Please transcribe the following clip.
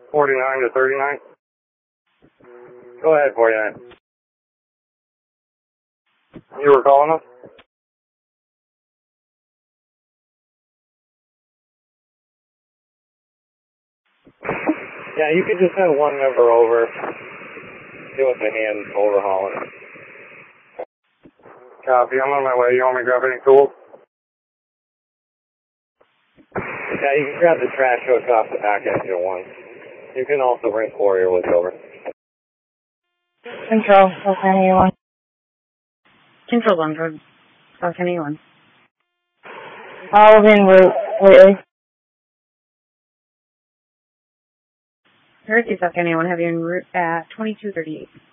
49 to 39. Go ahead, 49. You were calling us? Yeah, you could just send one member over. Do it by hand, overhaul it. Copy, I'm on my way. You want me to grab any tools? Yeah, you can grab the trash hook off the back end if you want. You can also bring Courier with you over. Control, South anyone. Control 1 for South anyone. I was en route lately. Heard you, South anyone. Have you en route at 2238.